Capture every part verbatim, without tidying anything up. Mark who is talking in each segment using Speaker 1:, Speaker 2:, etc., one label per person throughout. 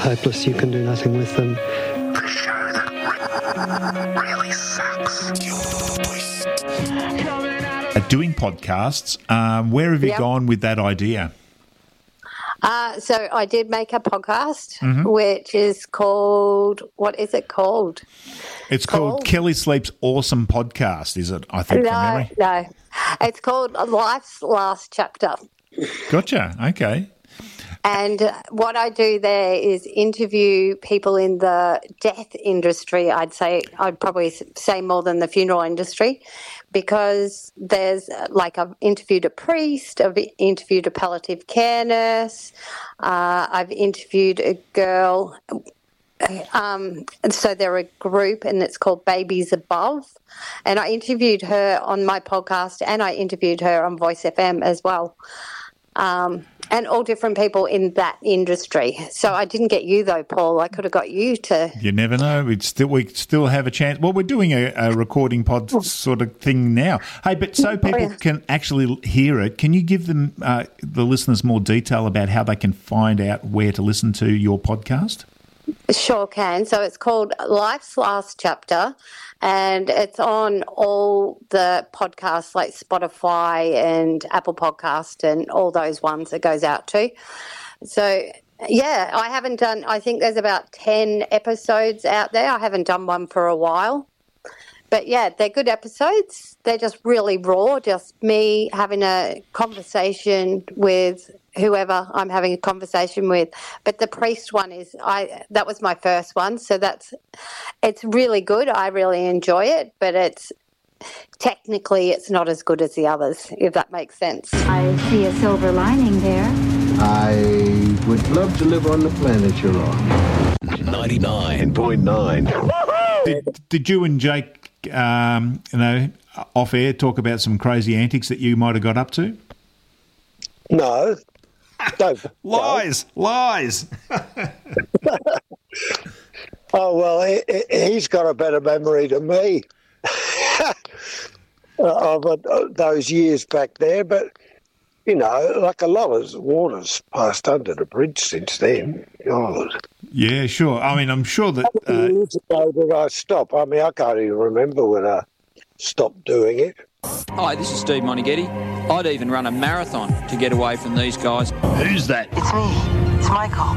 Speaker 1: hopeless, you can do nothing with them.
Speaker 2: The show that really sucks.
Speaker 3: At doing podcasts, um, where have you
Speaker 4: Yep.
Speaker 3: gone with that idea?
Speaker 4: Uh, so I did make a podcast,
Speaker 3: Mm-hmm.
Speaker 4: which is called, what is it called?
Speaker 3: It's called
Speaker 4: Called?
Speaker 3: Kelly Sleep's Awesome Podcast, is it? I think from
Speaker 4: No,
Speaker 3: memory.
Speaker 4: no. It's called Life's Last Chapter.
Speaker 3: Gotcha. Okay.
Speaker 4: And uh, what I do there is interview people in the death industry. I'd say, I'd probably s- say more than the funeral industry, because there's uh, like I've interviewed a priest, I've interviewed a palliative care nurse, uh, I've interviewed a girl. Um, and so they're a group and it's called Babies Above. And I interviewed her on my podcast and I interviewed her on Voice F M as well. Um, and all different people in that industry. So I didn't get you though, Paul. I could have got you to.
Speaker 3: You never know. We'd still we still have a chance. Well, we're doing a, a recording pod sort of thing now. Hey, but so people
Speaker 4: yeah.
Speaker 3: can actually hear it. Can you give them uh, the listeners more detail about how they can find out where to listen to your podcast?
Speaker 4: Sure can. So it's called Life's Last Chapter, and it's on all the podcasts like Spotify and Apple Podcast and all those ones it goes out to. So, yeah, I haven't done, I think there's about ten episodes out there. I haven't done one for a while. But, yeah, they're good episodes. They're just really raw, just me having a conversation with whoever I'm having a conversation with. But the priest one is, I that was my first one, so that's, it's really good. I really enjoy it, but it's, technically it's not as good as the others, if that makes sense.
Speaker 5: I see a silver lining there.
Speaker 6: I would love to live on the planet you're on.
Speaker 2: ninety-nine point nine.
Speaker 3: Did, did you and Jake, um, you know, off air talk about some crazy antics that you might have got up to?
Speaker 7: No. Don't.
Speaker 3: Lies, lies.
Speaker 7: Oh, well, he, he- he's got a better memory than me of uh, those years back there. But, you know, like a lot of water's passed under the bridge since then. God.
Speaker 3: Yeah, sure. I mean, I'm sure that.
Speaker 7: How many
Speaker 3: Uh,
Speaker 7: years ago did I stop? I mean, I can't even remember when I stopped doing it.
Speaker 8: Hi, this is Steve Montighetti. I'd even run a marathon to get away from these guys.
Speaker 3: who's that?
Speaker 9: It's me. It's Michael.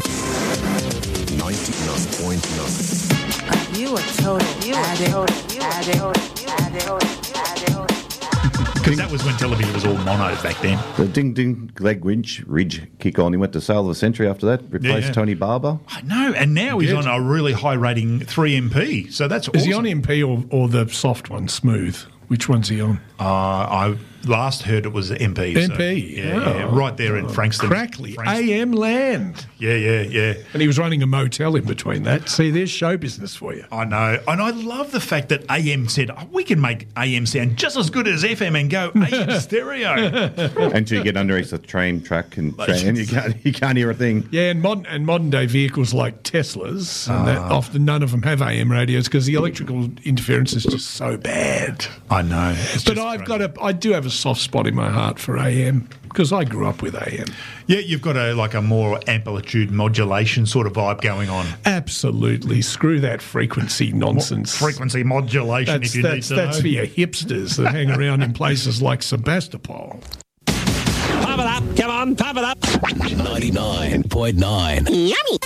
Speaker 2: ninety-nine point nine.
Speaker 9: You are total. You are total. You are total. You are total.
Speaker 3: Because that was when television was all mono back then.
Speaker 10: The Ding Ding Leg Ridge, Ridge kick on. He went to Sale of the Century after that, replaced
Speaker 3: yeah.
Speaker 10: Tony Barber.
Speaker 3: I know, and now he's
Speaker 11: Good.
Speaker 3: on a really high rating three M P, so that's
Speaker 11: Is
Speaker 3: awesome.
Speaker 11: he on M P or, or the soft one, Smooth? Which one's he on?
Speaker 3: Uh, I last heard it was M P.
Speaker 11: M P,
Speaker 3: So, yeah,
Speaker 11: oh.
Speaker 3: yeah, right there in Frankston.
Speaker 11: Crackley,
Speaker 3: Frankston.
Speaker 11: A M land.
Speaker 3: Yeah, yeah, yeah.
Speaker 11: And he was running a motel in between that. See, there's show business for you.
Speaker 3: I know. And I love the fact that A M said, oh, we can make A M sound just as good as F M and go A M stereo.
Speaker 10: Until you get underneath the train track and train, you can't, you can't hear a thing.
Speaker 11: Yeah, and modern and modern day vehicles like Teslas, and that often none of them have A M radios because the electrical interference is just so bad.
Speaker 3: I know. It's
Speaker 11: But
Speaker 3: just
Speaker 11: I've
Speaker 3: crazy.
Speaker 11: got a, I do have a soft spot in my heart for A M because I grew up with A M.
Speaker 3: Yeah, you've got a like a more amplitude modulation sort of vibe going on.
Speaker 11: Absolutely, screw that frequency nonsense.
Speaker 3: Frequency modulation,
Speaker 11: That's
Speaker 3: if you
Speaker 11: that's
Speaker 3: need to
Speaker 11: that's
Speaker 3: know.
Speaker 11: for your hipsters that hang around in places like Sebastopol.
Speaker 12: Pump it up, come on, pump it up.
Speaker 2: ninety-nine point nine.
Speaker 9: Yummy.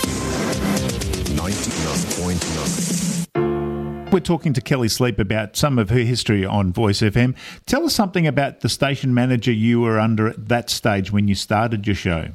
Speaker 2: ninety-nine point nine.
Speaker 3: We're talking to Kelly Sleep about some of her history on Voice F M. Tell us something about the station manager you were under at that stage when you started your show.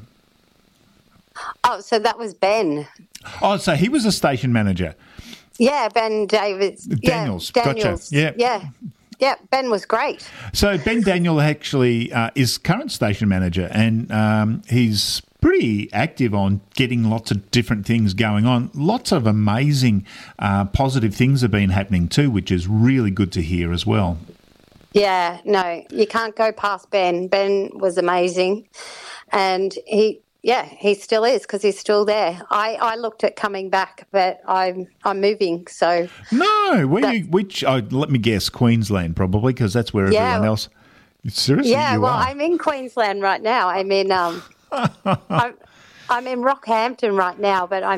Speaker 4: Oh, so that was Ben.
Speaker 3: Oh, so he was a station manager.
Speaker 4: Yeah, Ben Davis.
Speaker 3: Daniels,
Speaker 4: Yeah,
Speaker 3: gotcha.
Speaker 4: Daniels.
Speaker 3: Yeah.
Speaker 4: Yeah. Yeah, Ben was great.
Speaker 3: So Ben Daniel actually uh, is current station manager, and um, he's pretty active on getting lots of different things going on. Lots of amazing uh, positive things have been happening too, which is really good to hear as well.
Speaker 4: Yeah, no, you can't go past Ben. Ben was amazing. And he, yeah, he still is because he's still there. I, I looked at coming back, but I'm I'm moving, so...
Speaker 3: No, where
Speaker 4: That-
Speaker 3: you, which, oh, let me guess, Queensland probably, because that's where
Speaker 4: Yeah.
Speaker 3: everyone else... Seriously,
Speaker 4: Yeah,
Speaker 3: you
Speaker 4: well,
Speaker 3: are.
Speaker 4: I'm in Queensland right now. I'm in... Um, I'm, I'm in Rockhampton right now, but I'm